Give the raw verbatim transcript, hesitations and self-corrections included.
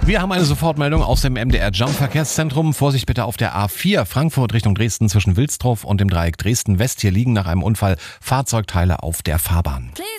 Wir haben eine Sofortmeldung aus dem M D R Jump Verkehrszentrum. Vorsicht bitte auf der A vier Frankfurt Richtung Dresden zwischen Wilsdruff und dem Dreieck Dresden West. Hier liegen nach einem Unfall Fahrzeugteile auf der Fahrbahn.